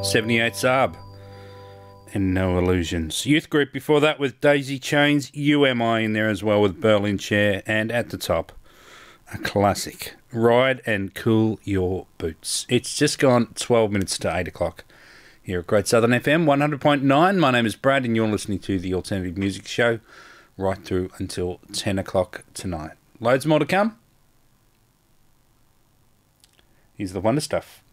78 Saab and No Illusions. Youth Group before that with Daisy Chains, UMI in there as well with Berlin Chair, and at the top, a classic, Ride and Cool Your Boots. It's just gone 12 minutes to 8 o'clock here at Great Southern FM 100.9. My name is Brad and you're listening to the Alternative Music Show right through until 10 o'clock tonight. Loads more to come. Here's the wonder stuff.